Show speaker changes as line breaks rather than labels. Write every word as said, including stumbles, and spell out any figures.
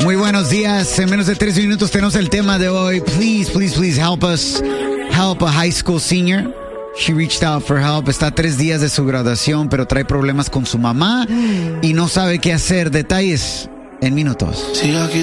Muy buenos días. En menos de tres minutos tenemos el tema de hoy. Please, please, please help us. Help a high school senior. She reached out for help. Está a tres días de su graduación, pero trae problemas con su mamá y no sabe qué hacer. Detalles en minutos.
Sigue aquí